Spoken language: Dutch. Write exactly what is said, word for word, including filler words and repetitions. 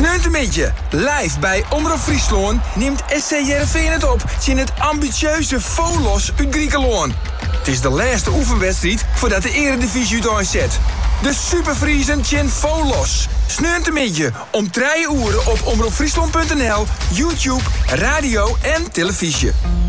Sneuntemidje, live bij Omroep Friesland neemt S C Heerenveen het op in het ambitieuze Volos uit Griekenland. Het is de laatste oefenwedstrijd voordat de Eredivisie uitzet. De Superfriesen tjen Volos. Sneuntemidje om drie uur op omroepfriesland punt n l, YouTube, radio en televisie.